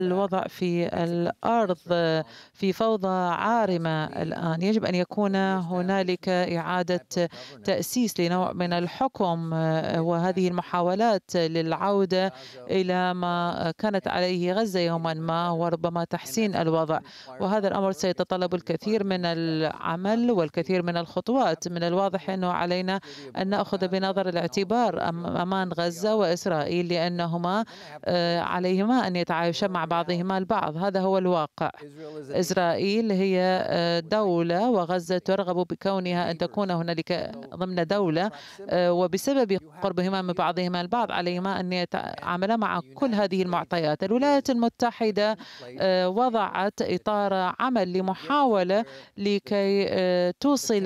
الوضع في الأرض في فوضى عارمة الآن. يجب أن يكون هنالك إعادة تأسيس لنوع من الحكم، وهذه المحاولات للعودة إلى ما كانت عليه غزة يوما ما وربما تحسين الوضع، وهذا الأمر سيتطلب الكثير من العمل والكثير من الخطوات. من الواضح أنه علينا أن نأخذ بنظر الاعتبار أمان غزة وإسرائيل، لأنهما عليهما أن يتعايشا مع بعضهما البعض. هذا هو الواقع. إسرائيل هي دولة، وغزة ترغب بكونها أن تكون هنالك ضمن دولة، وبسبب قربهما من بعضهما البعض عليهما أن يتعاملا مع كل هذه المعطيات. الولايات المتحدة وضعت إطار عمل لمحاولة لكي توصل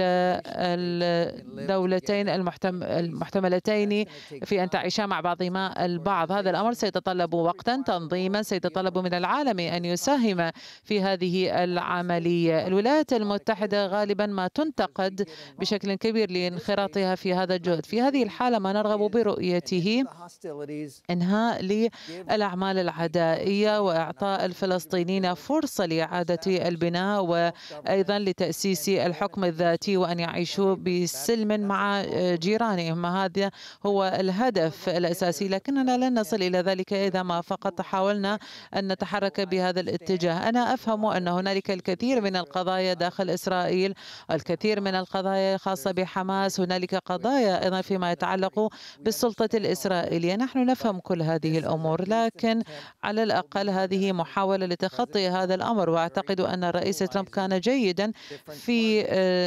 الدولتين المحتملتين في أن تعيشا مع بعضهما البعض. هذا الأمر سيتطلب وقتا، تنظيما، سيتطلب من العالم أن يساهم في هذه العملية. الولايات المتحدة غالبا ما تنتقد بشكل كبير لانخراطها في هذا الجهد. في هذه الحالة ما نرغب برؤيته إنهاء للأعمال العدائية وإعطاء الفلسطينيين فرصة لإعادة البناء، وأيضا لتأسيس الحكم الذاتي، وأن يعيشوا بسلم مع جيرانهم. هذا هو الهدف الأساسي، لكننا لن نصل إلى ذلك إذا ما فقط حاولنا أن نتحرك بهذا الاتجاه. أنا أفهم أن هنالك الكثير من القضايا داخل إسرائيل، الكثير من القضايا الخاصة بحماس، هنالك قضايا أيضا فيما يتعلق بالسلطة الإسرائيلية. نحن نفهم كل هذه الأمور، لكن على الأقل هذه محاولة لتخطي هذا الأمر، وأعتقد أن الرئيس ترامب كان جيدا في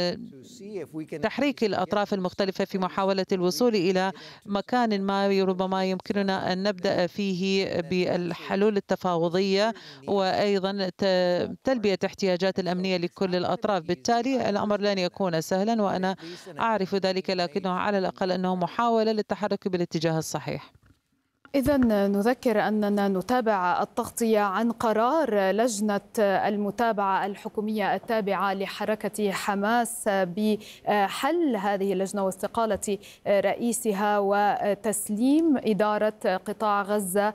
تحريك الأطراف المختلفة في محاولة الوصول إلى مكان ما ربما يمكننا أن نبدأ فيه بالحلول التفاوضية، وأيضا تلبية احتياجات الأمنية لكل الأطراف. بالتالي الأمر لن يكون سهلا، وأنا أعرف ذلك، لكنه على الأقل أنه محاولة للتحرك بالاتجاه الصحيح. إذا نذكر أننا نتابع التغطية عن قرار لجنة المتابعة الحكومية التابعة لحركة حماس بحل هذه اللجنة واستقالة رئيسها وتسليم إدارة قطاع غزة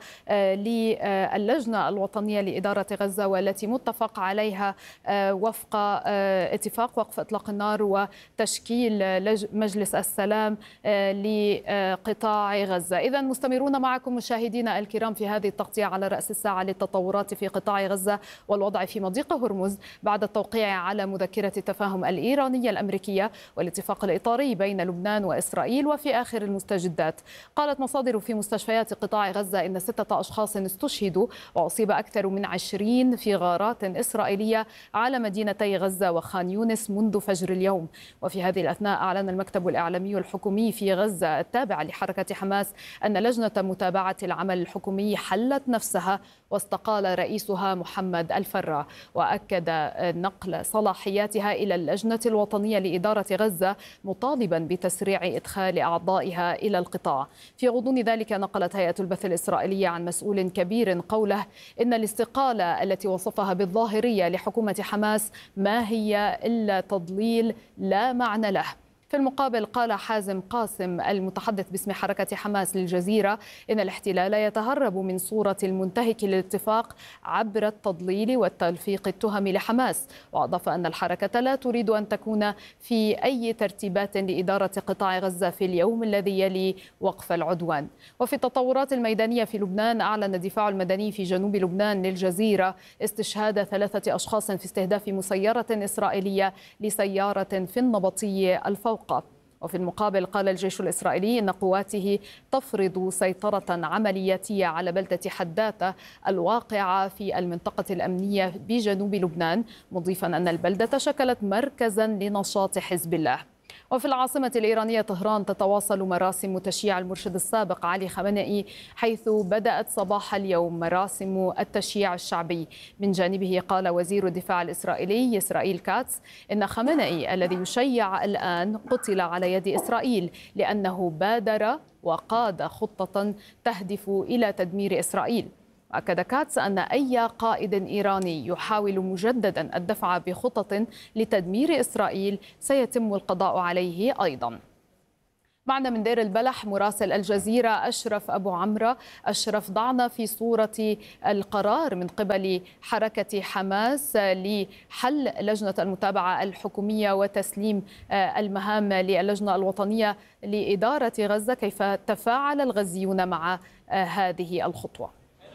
للجنة الوطنية لإدارة غزة، والتي متفق عليها وفق اتفاق وقف إطلاق النار وتشكيل مجلس السلام لقطاع غزة. إذا مستمرون معكم مشاهدينا الكرام في هذه التغطية على رأس الساعة للتطورات في قطاع غزة والوضع في مضيق هرمز بعد التوقيع على مذكرة التفاهم الإيرانية الأمريكية والاتفاق الإطاري بين لبنان وإسرائيل. وفي آخر المستجدات، قالت مصادر في مستشفيات قطاع غزة إن 6 أشخاص استشهدوا وأصيب أكثر من 20 في غارات إسرائيلية على مدينتي غزة وخان يونس منذ فجر اليوم. وفي هذه الأثناء أعلن المكتب الإعلامي الحكومي في غزة التابع لحركة حماس أن لجنة متابعة العمل الحكومي حلت نفسها واستقال رئيسها محمد الفرا، وأكد نقل صلاحياتها إلى اللجنة الوطنية لإدارة غزة، مطالبا بتسريع إدخال أعضائها إلى القطاع. في غضون ذلك، نقلت هيئة البث الإسرائيلية عن مسؤول كبير قوله إن الاستقالة التي وصفها بالظاهرية لحكومة حماس ما هي إلا تضليل لا معنى له. في المقابل، قال حازم قاسم المتحدث باسم حركة حماس للجزيرة إن الاحتلال يتهرب من صورة المنتهك للاتفاق عبر التضليل والتلفيق التهم لحماس، وأضاف أن الحركة لا تريد أن تكون في أي ترتيبات لإدارة قطاع غزة في اليوم الذي يلي وقف العدوان. وفي التطورات الميدانية في لبنان، أعلن الدفاع المدني في جنوب لبنان للجزيرة استشهاد 3 أشخاص في استهداف مسيرة إسرائيلية لسيارة في النبطي الفوق. وفي المقابل، قال الجيش الإسرائيلي إن قواته تفرض سيطرة عملياتية على بلدة حداثة الواقعة في المنطقة الأمنية بجنوب لبنان، مضيفا أن البلدة شكلت مركزا لنشاط حزب الله. وفي العاصمة الإيرانية طهران، تتواصل مراسم تشييع المرشد السابق علي خامنئي، حيث بدأت صباح اليوم مراسم التشييع الشعبي. من جانبه، قال وزير الدفاع الإسرائيلي إسرائيل كاتس إن خامنئي الذي يشيع الآن قتل على يد إسرائيل لأنه بادر وقاد خطة تهدف إلى تدمير إسرائيل. أكد كاتس أن أي قائد إيراني يحاول مجددا الدفع بخطط لتدمير إسرائيل سيتم القضاء عليه أيضا. معنا من دير البلح مراسل الجزيرة أشرف أبو عمرة. أشرف، ضعنا في صورة القرار من قبل حركة حماس لحل لجنة المتابعة الحكومية وتسليم المهام للجنة الوطنية لإدارة غزة. كيف تفاعل الغزيون مع هذه الخطوة؟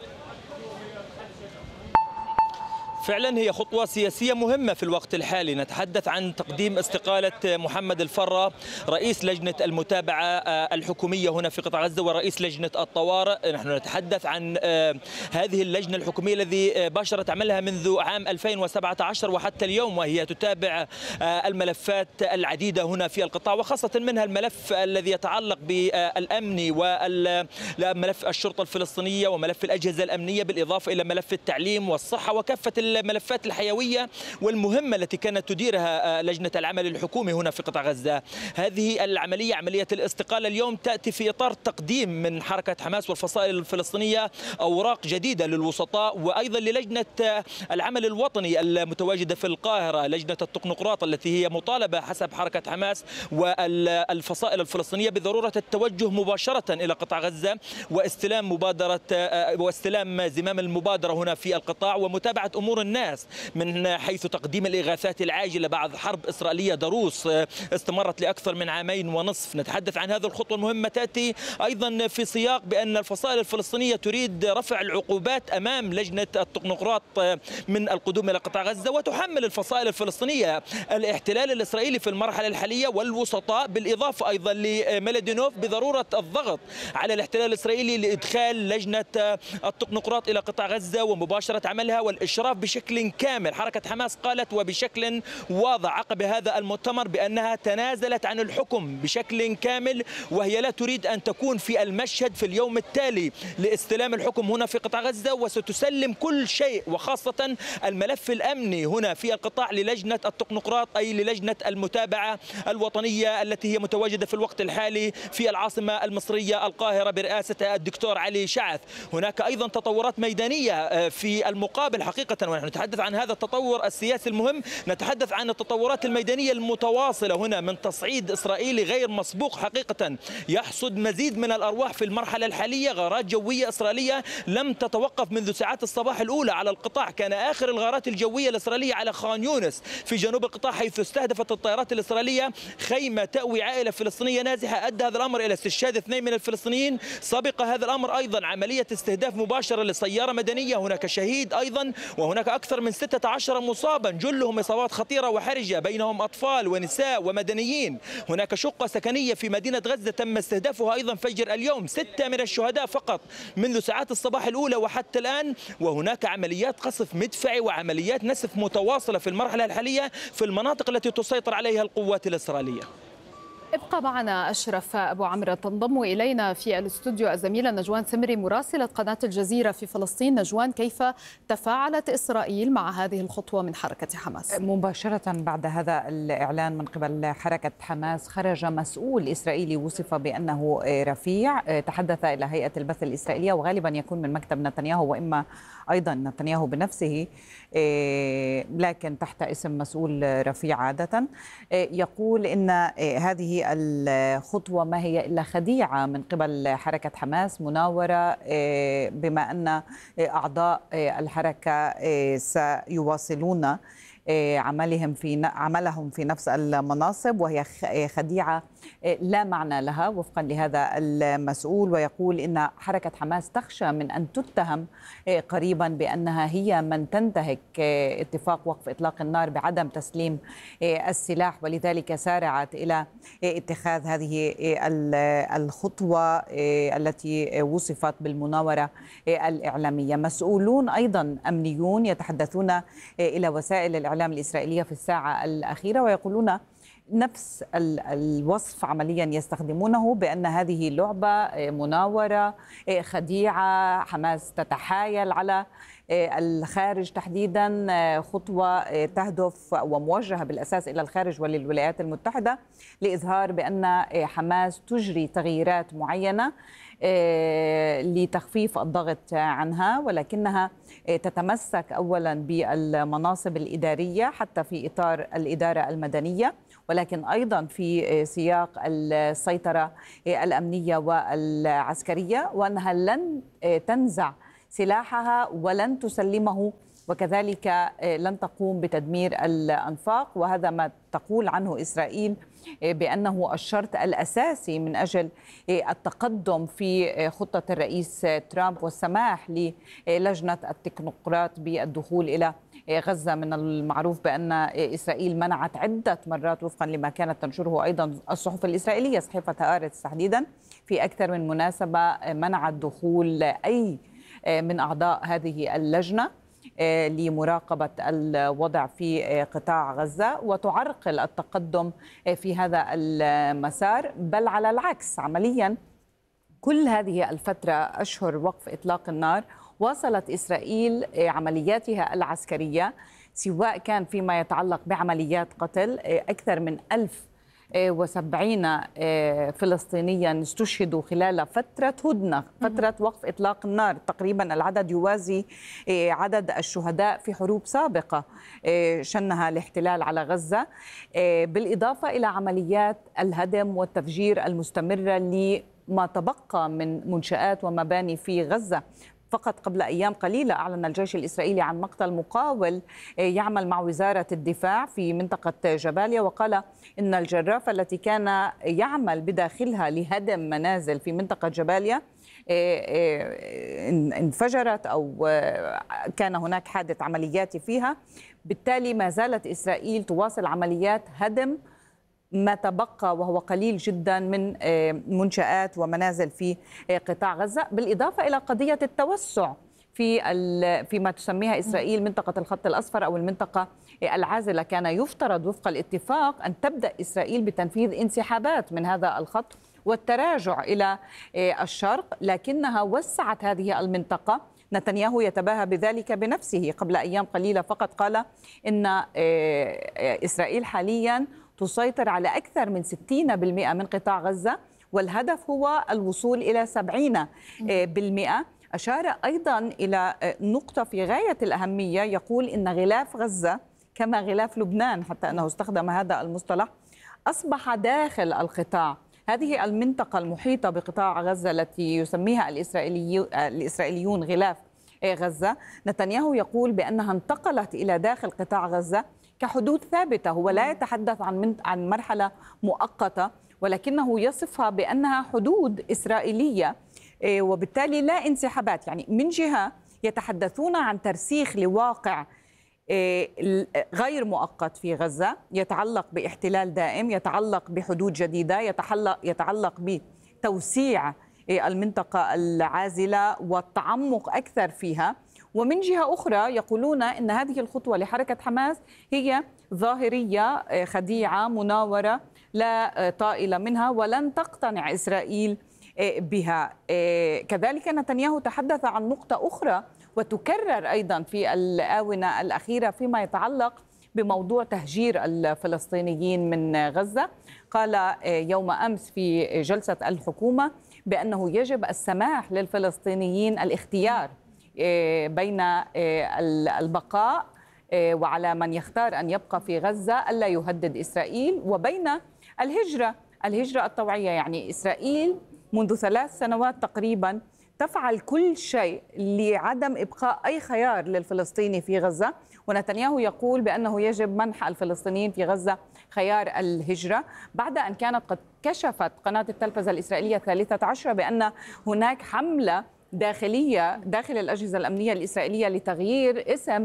فعلا هي خطوة سياسية مهمة في الوقت الحالي. نتحدث عن تقديم استقالة محمد الفرة رئيس لجنة المتابعة الحكومية هنا في قطاع غزة ورئيس لجنة الطوارئ. نحن نتحدث عن هذه اللجنة الحكومية التي باشرت عملها منذ عام 2017 وحتى اليوم، وهي تتابع الملفات العديدة هنا في القطاع، وخاصة منها الملف الذي يتعلق بالأمن وملف الشرطة الفلسطينية وملف الأجهزة الأمنية، بالإضافة إلى ملف التعليم والصحة وكافة الملفات الحيوية والمهمة التي كانت تديرها لجنة العمل الحكومي هنا في قطاع غزة. هذه العملية، عملية الاستقالة اليوم، تأتي في إطار تقديم من حركة حماس والفصائل الفلسطينية أوراق جديدة للوسطاء، وأيضا للجنة العمل الوطني المتواجدة في القاهرة، لجنة التقنقراط التي هي مطالبة حسب حركة حماس والفصائل الفلسطينية بضرورة التوجه مباشرة إلى قطاع غزة واستلام زمام المبادرة هنا في القطاع ومتابعة أمور الناس من حيث تقديم الإغاثات العاجلة بعد حرب إسرائيلية ضروس استمرت لأكثر من عامين ونصف. نتحدث عن هذه الخطوة المهمة، تأتي أيضا في سياق بأن الفصائل الفلسطينية تريد رفع العقوبات أمام لجنة التقنقراط من القدوم إلى قطاع غزة، وتحمل الفصائل الفلسطينية الاحتلال الإسرائيلي في المرحلة الحالية والوسطاء، بالإضافة أيضا لميلادينوف بضرورة الضغط على الاحتلال الإسرائيلي لإدخال لجنة التقنقراط إلى قطاع غزة ومباشرة عملها والإشراف بشكل كامل. حركة حماس قالت وبشكل واضح عقب هذا المؤتمر بأنها تنازلت عن الحكم بشكل كامل، وهي لا تريد أن تكون في المشهد في اليوم التالي لاستلام الحكم هنا في قطاع غزة، وستسلم كل شيء وخاصة الملف الأمني هنا في القطاع للجنة التقنقراط، أي للجنة المتابعة الوطنية التي هي متواجدة في الوقت الحالي في العاصمة المصرية القاهرة برئاسة الدكتور علي شعث. هناك أيضا تطورات ميدانية في المقابل حقيقة، ونحن نتحدث عن هذا التطور السياسي المهم، نتحدث عن التطورات الميدانية المتواصلة هنا من تصعيد إسرائيلي غير مسبوق حقيقة يحصد مزيد من الأرواح في المرحلة الحالية. غارات جوية إسرائيلية لم تتوقف منذ ساعات الصباح الأولى على القطاع. كان آخر الغارات الجوية الإسرائيلية على خان يونس في جنوب القطاع، حيث استهدفت الطائرات الإسرائيلية خيمة تأوي عائلة فلسطينية نازحة، أدى هذا الأمر إلى استشهاد 2 من الفلسطينيين. سبق هذا الأمر أيضا عملية استهداف مباشرة لسيارة مدنية، هناك شهيد أيضا، وهناك أكثر من 16 مصابا جلهم إصابات خطيرة وحرجة، بينهم أطفال ونساء ومدنيين. هناك شقة سكنية في مدينة غزة تم استهدافها أيضا فجر اليوم، 6 من الشهداء فقط منذ ساعات الصباح الأولى وحتى الآن. وهناك عمليات قصف مدفعي وعمليات نسف متواصلة في المرحلة الحالية في المناطق التي تسيطر عليها القوات الإسرائيلية. ابقى معنا أشرف أبو عمرة. تنضم إلينا في الاستوديو الزميلة نجوان سمري مراسلة قناة الجزيرة في فلسطين. نجوان، كيف تفاعلت إسرائيل مع هذه الخطوة من حركة حماس؟ مباشرة بعد هذا الإعلان من قبل حركة حماس خرج مسؤول إسرائيلي وصف بأنه رفيع، تحدث إلى هيئة البث الإسرائيلية وغالبا يكون من مكتب نتنياهو وإما أيضا نتنياهو بنفسه، لكن تحت اسم مسؤول رفيع عادة. يقول إن هذه الخطوة ما هي إلا خديعة من قبل حركة حماس، مناورة، بما أن أعضاء الحركة سيواصلون عملهم في نفس المناصب، وهي خديعة لا معنى لها وفقا لهذا المسؤول. ويقول إن حركة حماس تخشى من أن تتهم قريبا بأنها هي من تنتهك اتفاق وقف إطلاق النار بعدم تسليم السلاح، ولذلك سارعت إلى اتخاذ هذه الخطوة التي وصفت بالمناورة الإعلامية. مسؤولون أيضا أمنيون يتحدثون إلى وسائل الإعلام الإسرائيلية في الساعة الأخيرة ويقولون نفس الوصف عمليا يستخدمونه، بأن هذه لعبة، مناورة، خديعة، حماس تتحايل على الخارج تحديدا، خطوة تهدف وموجهة بالأساس إلى الخارج وللولايات المتحدة لإظهار بأن حماس تجري تغييرات معينة لتخفيف الضغط عنها، ولكنها تتمسك أولا بالمناصب الإدارية حتى في إطار الإدارة المدنية، ولكن أيضا في سياق السيطرة الأمنية والعسكرية، وأنها لن تنزع سلاحها ولن تسلمه، وكذلك لن تقوم بتدمير الأنفاق. وهذا ما تقول عنه إسرائيل بأنه الشرط الأساسي من أجل التقدم في خطة الرئيس ترامب والسماح للجنة التكنوقراط بالدخول إلى غزة. من المعروف بأن إسرائيل منعت عدة مرات وفقا لما كانت تنشره أيضا الصحف الإسرائيلية، صحيفة هآرتس تحديدا، في أكثر من مناسبة منعت دخول أي من أعضاء هذه اللجنة لمراقبة الوضع في قطاع غزة وتعرقل التقدم في هذا المسار، بل على العكس عمليا كل هذه الفترة أشهر وقف إطلاق النار واصلت إسرائيل عملياتها العسكرية، سواء كان فيما يتعلق بعمليات قتل. أكثر من 1070 فلسطينيا استشهدوا خلال فترة هدنة، فترة وقف إطلاق النار. تقريبا العدد يوازي عدد الشهداء في حروب سابقة شنها الاحتلال على غزة، بالإضافة إلى عمليات الهدم والتفجير المستمرة لما تبقى من منشآت ومباني في غزة. فقط قبل أيام قليلة أعلن الجيش الإسرائيلي عن مقتل مقاول يعمل مع وزارة الدفاع في منطقة جباليا، وقال إن الجرافة التي كان يعمل بداخلها لهدم منازل في منطقة جباليا انفجرت أو كان هناك حادث عملياتي فيها. بالتالي ما زالت إسرائيل تواصل عمليات هدم ما تبقى وهو قليل جدا من منشآت ومنازل في قطاع غزة، بالإضافة إلى قضية التوسع فيما تسميها إسرائيل منطقة الخط الأصفر أو المنطقة العازلة. كان يفترض وفق الاتفاق أن تبدأ إسرائيل بتنفيذ انسحابات من هذا الخط والتراجع إلى الشرق، لكنها وسعت هذه المنطقة. نتنياهو يتباهى بذلك بنفسه، قبل أيام قليلة فقط قال إن إسرائيل حاليا تسيطر على أكثر من 60% من قطاع غزة، والهدف هو الوصول إلى 70%. أشار أيضا إلى نقطة في غاية الأهمية، يقول إن غلاف غزة كما غلاف لبنان، حتى أنه استخدم هذا المصطلح، أصبح داخل القطاع. هذه المنطقة المحيطة بقطاع غزة التي يسميها الإسرائيليون غلاف غزة، نتنياهو يقول بأنها انتقلت إلى داخل قطاع غزة كحدود ثابتة. هو لا يتحدث عن مرحلة مؤقتة، ولكنه يصفها بأنها حدود إسرائيلية، وبالتالي لا انسحابات. يعني من جهة يتحدثون عن ترسيخ لواقع غير مؤقت في غزة، يتعلق باحتلال دائم، يتعلق بحدود جديدة، يتعلق بتوسيع المنطقة العازلة والتعمق أكثر فيها. ومن جهة أخرى يقولون أن هذه الخطوة لحركة حماس هي ظاهرية خديعة مناورة لا طائل منها ولن تقتنع إسرائيل بها. كذلك نتنياهو تحدث عن نقطة أخرى وتكرر أيضا في الآونة الأخيرة فيما يتعلق بموضوع تهجير الفلسطينيين من غزة. قال يوم أمس في جلسة الحكومة بأنه يجب السماح للفلسطينيين الاختيار بين البقاء وعلى من يختار أن يبقى في غزة ألا يهدد إسرائيل، وبين الهجرة الطوعية. يعني إسرائيل منذ 3 سنوات تقريبا تفعل كل شيء لعدم إبقاء أي خيار للفلسطيني في غزة، ونتنياهو يقول بأنه يجب منح الفلسطينيين في غزة خيار الهجرة، بعد أن كانت قد كشفت قناة التلفزة الإسرائيلية 13 بأن هناك حملة داخلية داخل الأجهزة الأمنية الإسرائيلية لتغيير اسم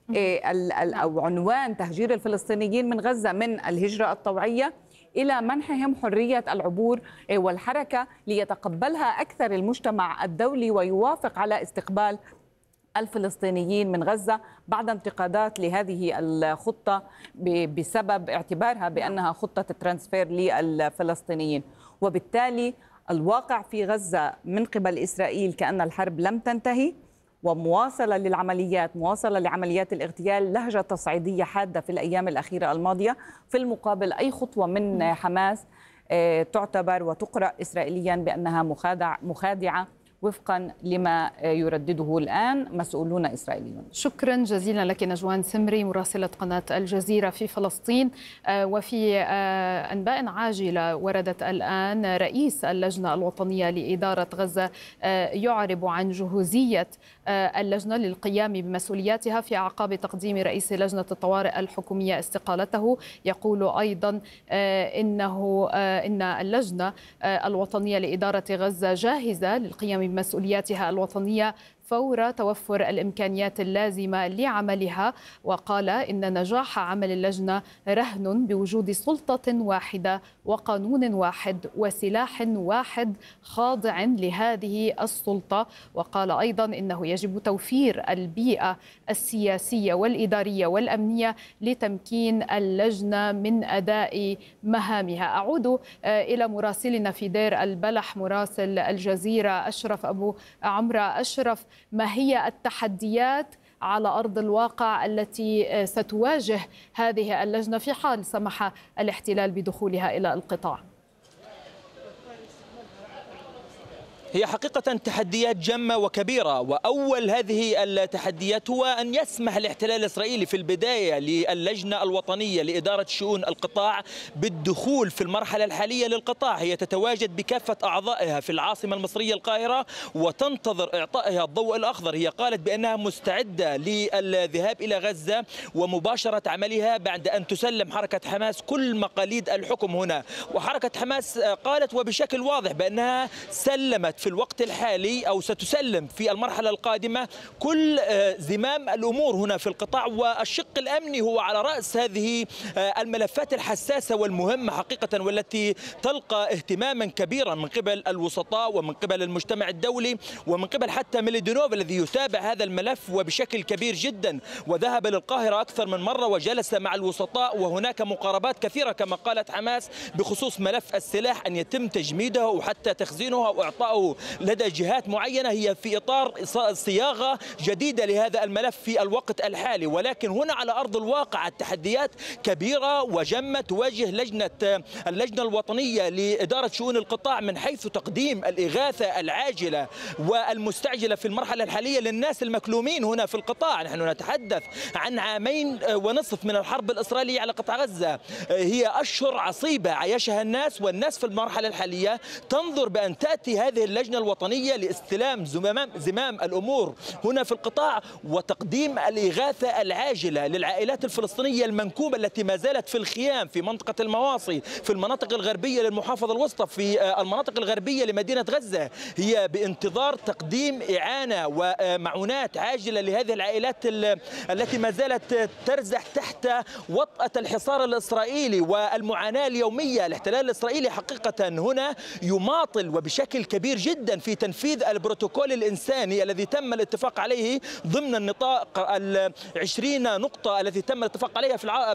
أو عنوان تهجير الفلسطينيين من غزة من الهجرة الطوعية إلى منحهم حرية العبور والحركة ليتقبلها أكثر المجتمع الدولي ويوافق على استقبال الفلسطينيين من غزة، بعد انتقادات لهذه الخطة بسبب اعتبارها بأنها خطة الترانسفير للفلسطينيين. وبالتالي الواقع في غزة من قبل إسرائيل كأن الحرب لم تنتهي ومواصلة للعمليات، مواصلة لعمليات الاغتيال، لهجة تصعيدية حادة في الأيام الأخيرة الماضية. في المقابل أي خطوة من حماس تعتبر وتقرأ إسرائيليا بأنها مخادعة وفقا لما يردده الآن مسؤولون إسرائيليون. شكرا جزيلا لك نجوان سمري مراسلة قناة الجزيرة في فلسطين. وفي أنباء عاجلة وردت الآن رئيس اللجنة الوطنية لإدارة غزة يعرب عن جهوزية اللجنة للقيام بمسؤولياتها في أعقاب تقديم رئيس لجنة الطوارئ الحكومية استقالته. يقول أيضا إن اللجنة الوطنية لإدارة غزة جاهزة للقيام بمسؤولياتها الوطنية فور توفر الإمكانيات اللازمة لعملها. وقال إن نجاح عمل اللجنة رهن بوجود سلطة واحدة وقانون واحد وسلاح واحد خاضع لهذه السلطة. وقال أيضا إنه يجب توفير البيئة السياسية والإدارية والأمنية لتمكين اللجنة من أداء مهامها. أعود إلى مراسلنا في دير البلح مراسل الجزيرة أشرف أبو عمرة. أشرف، ما هي التحديات على أرض الواقع التي ستواجه هذه اللجنة في حال سمح الاحتلال بدخولها إلى القطاع؟ هي حقيقة تحديات جمة وكبيرة، وأول هذه التحديات هو أن يسمح الاحتلال الإسرائيلي في البداية للجنة الوطنية لإدارة شؤون القطاع بالدخول في المرحلة الحالية للقطاع. هي تتواجد بكافة أعضائها في العاصمة المصرية القاهرة وتنتظر إعطائها الضوء الأخضر. هي قالت بأنها مستعدة للذهاب إلى غزة ومباشرة عملها بعد أن تسلم حركة حماس كل مقاليد الحكم هنا. وحركة حماس قالت وبشكل واضح بأنها سلمت في الوقت الحالي أو ستسلم في المرحلة القادمة كل زمام الأمور هنا في القطاع، والشق الأمني هو على رأس هذه الملفات الحساسة والمهمة حقيقة، والتي تلقى اهتماما كبيرا من قبل الوسطاء ومن قبل المجتمع الدولي ومن قبل حتى ميليدينوف الذي يتابع هذا الملف وبشكل كبير جدا، وذهب للقاهرة أكثر من مرة وجلس مع الوسطاء. وهناك مقاربات كثيرة كما قالت حماس بخصوص ملف السلاح أن يتم تجميده وحتى تخزينه وإعطائه لدى جهات معينة هي في إطار صياغة جديدة لهذا الملف في الوقت الحالي. ولكن هنا على أرض الواقع التحديات كبيرة وجمة تواجه اللجنة الوطنية لإدارة شؤون القطاع من حيث تقديم الإغاثة العاجلة والمستعجلة في المرحلة الحالية للناس المكلومين هنا في القطاع. نحن نتحدث عن 2.5 عام من الحرب الإسرائيلية على قطاع غزة. هي أشهر عصيبة عايشها الناس، والناس في المرحلة الحالية تنظر بأن تأتي هذه اللجنة الوطنية لاستلام زمام الأمور هنا في القطاع وتقديم الإغاثة العاجلة للعائلات الفلسطينية المنكوبة التي ما زالت في الخيام في منطقة المواصي، في المناطق الغربية للمحافظة الوسطى، في المناطق الغربية لمدينة غزة. هي بانتظار تقديم إعانة ومعونات عاجلة لهذه العائلات التي ما زالت ترزح تحت وطأة الحصار الإسرائيلي والمعاناة اليومية. الاحتلال الإسرائيلي حقيقة هنا يماطل وبشكل كبير جدا في تنفيذ البروتوكول الإنساني الذي تم الاتفاق عليه ضمن النطاق 20 نقطة التي تم الاتفاق عليها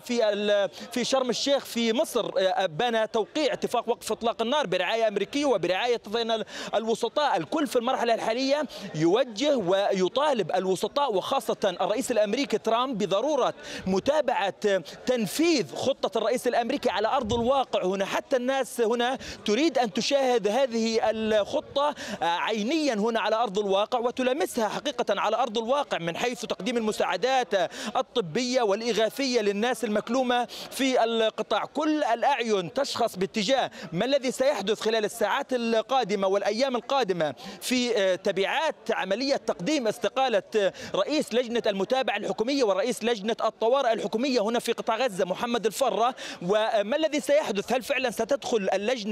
في شرم الشيخ في مصر. بان توقيع اتفاق وقف إطلاق النار برعاية أمريكية وبرعاية الوسطاء. الكل في المرحلة الحالية يوجه ويطالب الوسطاء وخاصة الرئيس الأمريكي ترامب بضرورة متابعة تنفيذ خطة الرئيس الأمريكي على أرض الواقع هنا. حتى الناس هنا تريد أن تشاهد هذه الخطة عينيا هنا على أرض الواقع وتلامسها حقيقة على أرض الواقع من حيث تقديم المساعدات الطبية والإغاثية للناس المكلومة في القطاع. كل الأعين تشخص باتجاه ما الذي سيحدث خلال الساعات القادمة والأيام القادمة في تبعات عملية تقديم استقالة رئيس لجنة المتابعة الحكومية ورئيس لجنة الطوارئ الحكومية هنا في قطاع غزة محمد الفرة. وما الذي سيحدث؟ هل فعلا ستدخل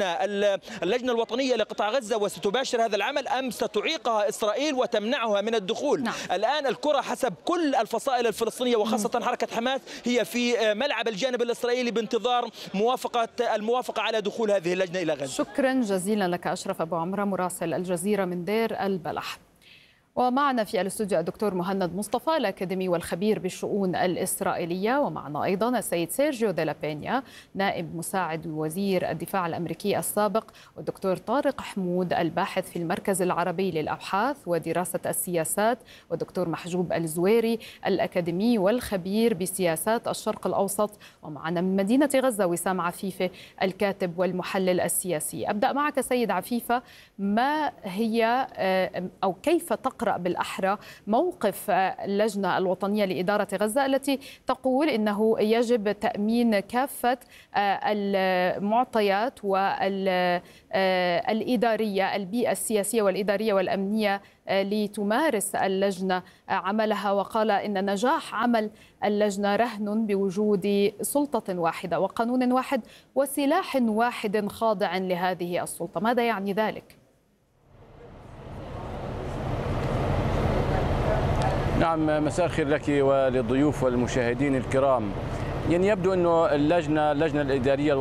اللجنة الوطنية لقطاع غزة وستباشر هذا العمل أم ستعيقها إسرائيل وتمنعها من الدخول؟ نعم. الآن الكرة حسب كل الفصائل الفلسطينية وخاصة حركة حماس هي في ملعب الجانب الإسرائيلي بانتظار الموافقة على دخول هذه اللجنة إلى غزة. شكرا جزيلا لك أشرف أبو عمرة مراسل الجزيرة من دير البلح. ومعنا في الاستوديو الدكتور مهند مصطفى الأكاديمي والخبير بالشؤون الإسرائيلية، ومعنا أيضا السيد سيرجيو ديلا بينيا نائب مساعد وزير الدفاع الأمريكي السابق، والدكتور طارق حمود الباحث في المركز العربي للأبحاث ودراسة السياسات، والدكتور محجوب الزويري الأكاديمي والخبير بسياسات الشرق الأوسط، ومعنا من مدينة غزة وسام عفيفة الكاتب والمحلل السياسي. أبدأ معك سيد عفيفة، ما هي أو كيف تقرأ بالأحرى موقف اللجنة الوطنية لإدارة غزة التي تقول إنه يجب تأمين كافة المعطيات والإدارية، البيئة السياسية والإدارية والأمنية لتمارس اللجنة عملها، وقال إن نجاح عمل اللجنة رهن بوجود سلطة واحدة وقانون واحد وسلاح واحد خاضع لهذه السلطة. ماذا يعني ذلك؟ نعم، مساء الخير لك وللضيوف والمشاهدين الكرام. يعني يبدو أنه اللجنة الإدارية